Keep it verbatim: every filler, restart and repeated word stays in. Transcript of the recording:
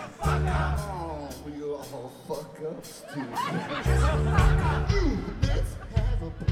Oh, we all fuck up, Steve. Let's have a